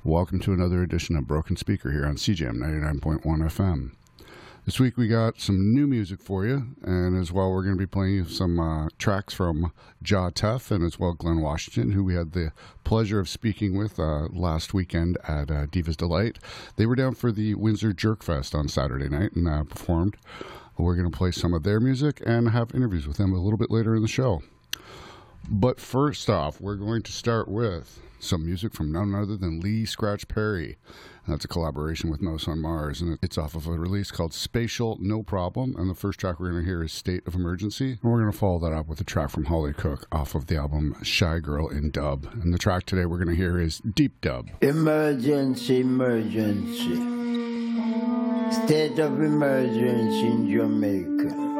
Welcome to another edition of Broken Speaker here on CJM 99.1 FM. This week we got some new music for you, and as well we're going to be playing some tracks from Jah Tef and as well Glen Washington, who we had the pleasure of speaking with last weekend at Divas Delight. They were down for the Windsor Jerk Fest on Saturday night and performed. We're going to play some of their music and have interviews with them a little bit later in the show. But first off, we're going to start with some music from none other than Lee Scratch Perry. That's a collaboration with Mouse on Mars, and it's off of a release called Spatial No Problem, and the first track we're going to hear is State of Emergency, and we're going to follow that up with a track from Holly Cook off of the album Shy Girl in Dub, and the track today we're going to hear is Deep Dub. Emergency, emergency. State of emergency in Jamaica.